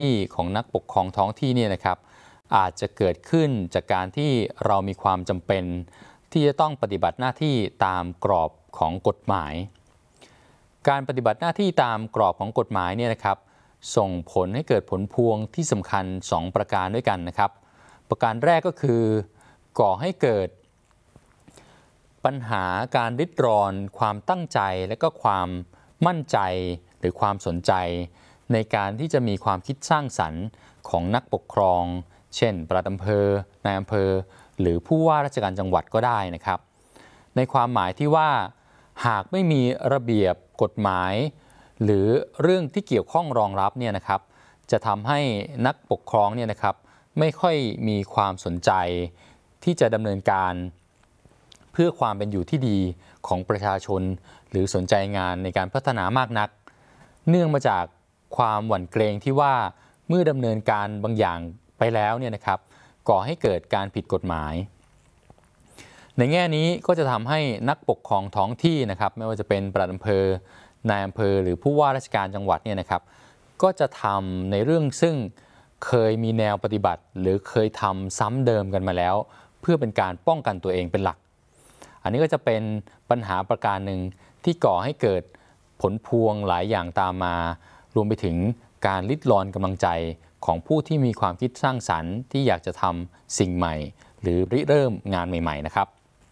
ที่ของนักปกครองท้องที่เนี่ยนะครับอาจจะเกิดขึ้นจากการที่เรามีความจำเป็นที่จะต้องปฏิบัติหน้าที่ตามกรอบของกฎหมายการปฏิบัติหน้าที่ตามกรอบของกฎหมายเนี่ยนะครับส่งผลให้เกิดผลพวงที่สำคัญ2ประการด้วยกันนะครับประการแรกก็คือก่อให้เกิดปัญหาการริดรอนความตั้งใจและก็ความมั่นใจหรือความสนใจในการที่จะมีความคิดสร้างสรรค์ของนักปกครองเช่นปลัดอำเภอนายอำเภอหรือผู้ว่าราชการจังหวัดก็ได้นะครับในความหมายที่ว่าหากไม่มีระเบียบกฎหมายหรือเรื่องที่เกี่ยวข้องรองรับเนี่ยนะครับจะทำให้นักปกครองเนี่ยนะครับไม่ค่อยมีความสนใจที่จะดำเนินการเพื่อความเป็นอยู่ที่ดีของประชาชนหรือสนใจงานในการพัฒนามากนักเนื่องมาจากความหวั่นเกรงที่ว่าเมื่อดำเนินการบางอย่างไปแล้วเนี่ยนะครับก่อให้เกิดการผิดกฎหมายในแง่นี้ก็จะทำให้นักปกครองท้องที่นะครับไม่ว่าจะเป็นปลัดอำเภอนายอำเภอหรือผู้ว่าราชการจังหวัดเนี่ยนะครับก็จะทำในเรื่องซึ่งเคยมีแนวปฏิบัติหรือเคยทำซ้ำเดิมกันมาแล้วเพื่อเป็นการป้องกันตัวเองเป็นหลักอันนี้ก็จะเป็นปัญหาประการหนึ่งที่ก่อให้เกิดผลพวงหลายอย่างตามมารวมไปถึงการลิดรอนกำลังใจของผู้ที่มีความคิดสร้างสรรค์ที่อยากจะทำสิ่งใหม่หรือริเริ่มงานใหม่ๆนะครับ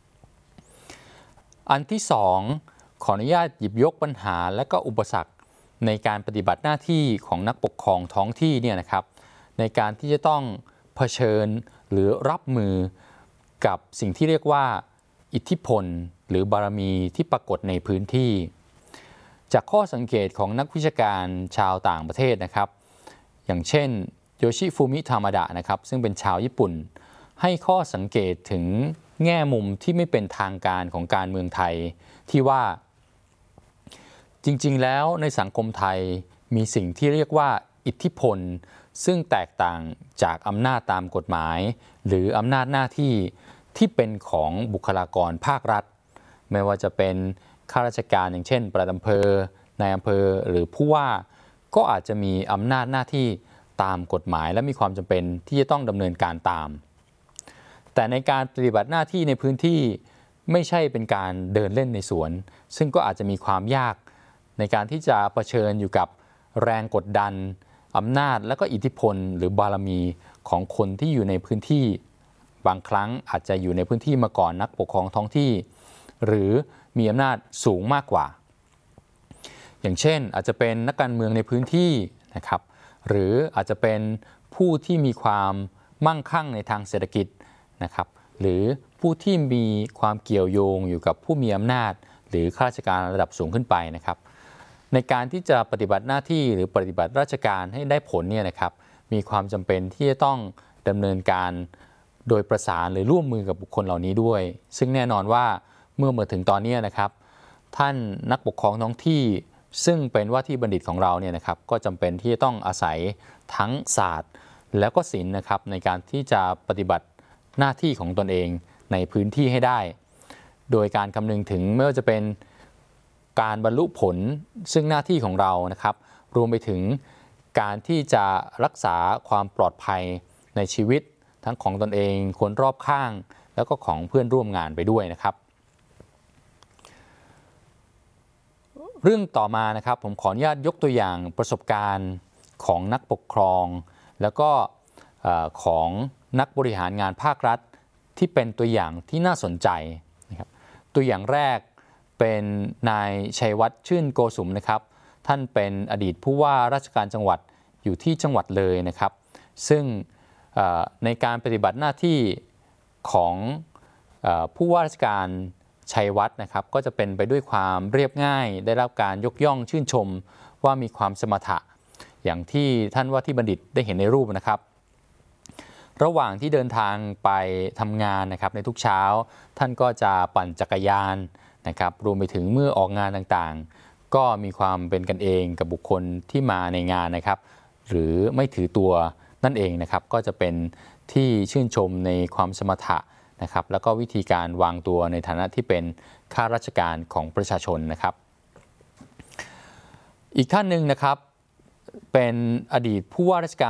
อันที่2ขออนุญาตหยิบยกปัญหาและก็อุปสรรคในการปฏิบัติหน้าที่ของนักปกครองท้องที่เนี่ยนะครับในการที่จะต้องเผชิญหรือรับมือกับสิ่งที่เรียกว่าอิทธิพลหรือบารมีที่ปรากฏในพื้นที่จากข้อสังเกตของนักวิชาการชาวต่างประเทศนะครับอย่างเช่นโยชิฟูมิทามาดะนะครับซึ่งเป็นชาวญี่ปุ่นให้ข้อสังเกตถึงแง่มุมที่ไม่เป็นทางการของการเมืองไทยที่ว่าจริงๆแล้วในสังคมไทยมีสิ่งที่เรียกว่าอิทธิพลซึ่งแตกต่างจากอำนาจตามกฎหมายหรืออำนาจหน้าที่ที่เป็นของบุคลากรภาครัฐไม่ว่าจะเป็นข้าราชการอย่างเช่นปลัดอำเภอนายอำเภอหรือผู้ว่าก็อาจจะมีอำนาจหน้าที่ตามกฎหมายและมีความจำเป็นที่จะต้องดำเนินการตามแต่ในการปฏิบัติหน้าที่ในพื้นที่ไม่ใช่เป็นการเดินเล่นในสวนซึ่งก็อาจจะมีความยากในการที่จะเผชิญอยู่กับแรงกดดันอำนาจและก็อิทธิพลหรือบารมีของคนที่อยู่ในพื้นที่บางครั้งอาจจะอยู่ในพื้นที่มาก่อนนักปกครองท้องที่หรือมีอำนาจสูงมากกว่าอย่างเช่นอาจจะเป็นนักการเมืองในพื้นที่นะครับหรืออาจจะเป็นผู้ที่มีความมั่งคั่งในทางเศรษฐกิจนะครับหรือผู้ที่มีความเกี่ยวโยงอยู่กับผู้มีอำนาจหรือข้าราชการระดับสูงขึ้นไปนะครับในการที่จะปฏิบัติหน้าที่หรือปฏิบัติราชการให้ได้ผลเนี่ยนะครับมีความจำเป็นที่จะต้องดำเนินการโดยประสานหรือร่วมมือกับบุคคลเหล่านี้ด้วยซึ่งแน่นอนว่าเมื่อมาถึงตอนนี้นะครับท่านนักปกครองท้องที่ซึ่งเป็นว่าที่บัณฑิตของเราเนี่ยนะครับก็จำเป็นที่จะต้องอาศัยทั้งศาสตร์แล้วก็ศิลป์นะครับในการที่จะปฏิบัติหน้าที่ของตนเองในพื้นที่ให้ได้โดยการคำนึงถึงไม่ว่าจะเป็นการบรรลุผลซึ่งหน้าที่ของเรานะครับรวมไปถึงการที่จะรักษาความปลอดภัยในชีวิตทั้งของตนเองคนรอบข้างแล้วก็ของเพื่อนร่วมงานไปด้วยนะครับเรื่องต่อมานะครับผมขออนุญาตยกตัวอย่างประสบการณ์ของนักปกครองแล้วก็ของนักบริหารงานภาครัฐที่เป็นตัวอย่างที่น่าสนใจนะครับตัวอย่างแรกเป็นนายชัยวัฒน์ชื่นโกสุมนะครับท่านเป็นอดีตผู้ว่าราชการจังหวัดอยู่ที่จังหวัดเลยนะครับซึ่งในการปฏิบัติหน้าที่ของผู้ว่าราชการชัยวัฒน์นะครับก็จะเป็นไปด้วยความเรียบง่ายได้รับการยกย่องชื่นชมว่ามีความสมถะอย่างที่ท่านว่าที่บัณฑิตได้เห็นในรูปนะครับระหว่างที่เดินทางไปทำงานนะครับในทุกเช้าท่านก็จะปั่นจักรยานนะครับรวมไปถึงเมื่อออกงานต่างๆก็มีความเป็นกันเองกับบุคคลที่มาในงานนะครับหรือไม่ถือตัวนั่นเองนะครับก็จะเป็นที่ชื่นชมในความสมถะนะครับแล้วก็วิธีการวางตัวในฐานะที่เป็นข้าราชการของประชาชนนะครับอีกท่านหนึ่งนะครับเป็นอดีตผู้ว่าราชการ